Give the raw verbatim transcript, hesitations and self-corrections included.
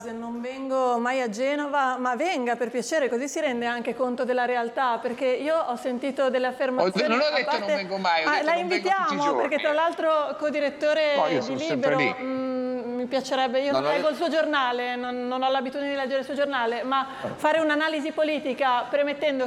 Non vengo mai a Genova, ma venga per piacere, così si rende anche conto della realtà, perché io ho sentito delle affermazioni... Non ho a detto parte... non vengo mai, ho ah, detto la non vengo tutti i invitiamo, giorni. perché tra l'altro co-direttore No, io di sono sempre Libero, lì. mh, mi piacerebbe, io non, Non ho leggo detto- il suo giornale, non, non ho l'abitudine di leggere il suo giornale, ma fare un'analisi politica premettendo